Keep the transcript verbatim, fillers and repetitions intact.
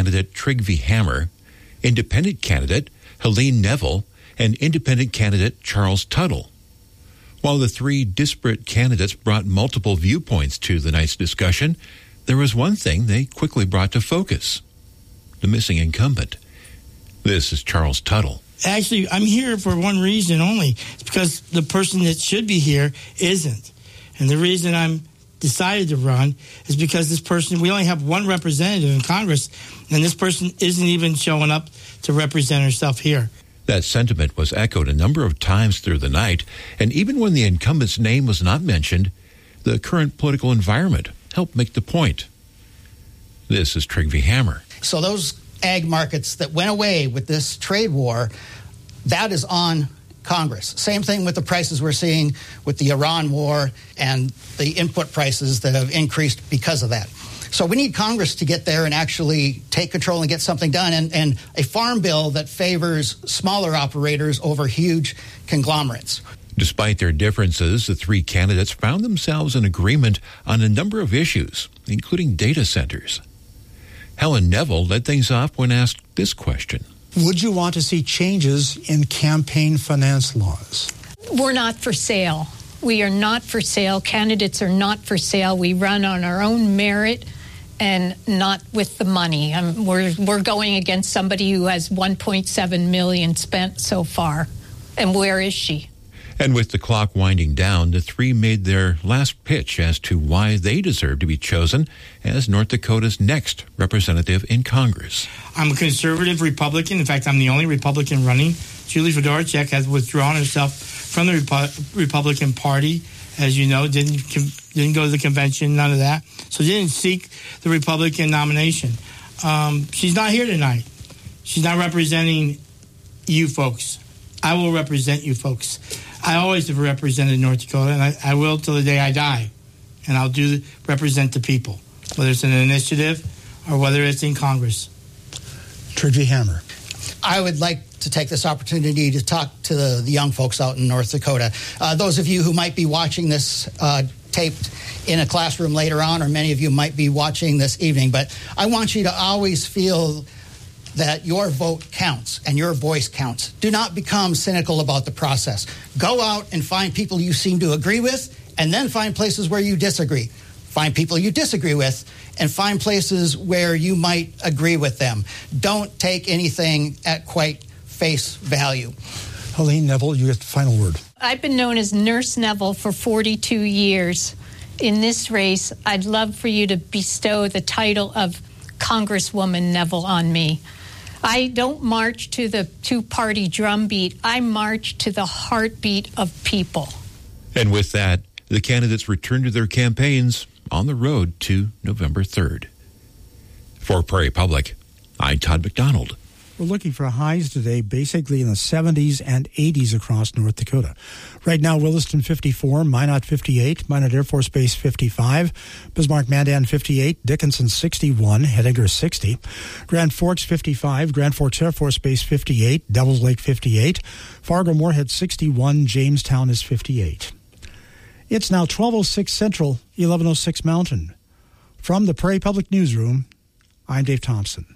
candidate Trygve Hammer, independent candidate Helene Neville, and independent candidate Charles Tuttle. While the three disparate candidates brought multiple viewpoints to the night's discussion, there was one thing they quickly brought to focus: the missing incumbent. This is Charles Tuttle. Actually, I'm here for one reason only. It's because the person that should be here isn't. And the reason I'm decided to run is because this person, we only have one representative in Congress, and this person isn't even showing up to represent herself here. That sentiment was echoed a number of times through the night, and even when the incumbent's name was not mentioned, the current political environment helped make the point. This is Trygve Hammer. So those ag markets that went away with this trade war, that is on Congress. Same thing with the prices we're seeing with the Iran war and the input prices that have increased because of that. So we need Congress to get there and actually take control and get something done, and, and a farm bill that favors smaller operators over huge conglomerates. Despite their differences, the three candidates found themselves in agreement on a number of issues, including data centers. Helen Neville led things off when asked this question. Would you want to see changes in campaign finance laws? We're not for sale. We are not for sale. Candidates are not for sale. We run on our own merit and not with the money. Um, we're we're going against somebody who has one point seven million dollars spent so far. And where is she? And with the clock winding down, the three made their last pitch as to why they deserve to be chosen as North Dakota's next representative in Congress. I'm a conservative Republican. In fact, I'm the only Republican running. Julie Fedorchak has withdrawn herself from the Repu- Republican Party, as you know, didn't didn't go to the convention, none of that. So didn't seek the Republican nomination. Um, she's not here tonight. She's not representing you folks. I will represent you folks. I always have represented North Dakota, and I, I will till the day I die. And I'll do represent the people, whether it's an initiative or whether it's in Congress. Trygve Hammer. I would like to take this opportunity to talk to the, the young folks out in North Dakota. Uh, those of you who might be watching this uh, taped in a classroom later on, or many of you might be watching this evening, but I want you to always feel that your vote counts and your voice counts. Do not become cynical about the process. Go out and find people you seem to agree with, and then find places where you disagree. Find people you disagree with, and find places where you might agree with them. Don't take anything at quite face value. Helene Neville, you get the final word. I've been known as Nurse Neville for forty-two years. In this race, I'd love for you to bestow the title of Congresswoman Neville on me. I don't march to the two-party drumbeat. I march to the heartbeat of people. And with that, the candidates return to their campaigns on the road to November third. For Prairie Public, I'm Todd McDonald. We're looking for highs today, basically in the seventies and eighties across North Dakota. Right now, Williston fifty-four, Minot fifty-eight, Minot Air Force Base fifty-five, Bismarck-Mandan fifty-eight, Dickinson sixty-one, Hettinger sixty, Grand Forks fifty-five, Grand Forks Air Force Base fifty-eight, Devils Lake fifty-eight, Fargo-Moorhead sixty-one, Jamestown is fifty-eight. It's now twelve oh six Central, eleven oh six Mountain. From the Prairie Public Newsroom, I'm Dave Thompson.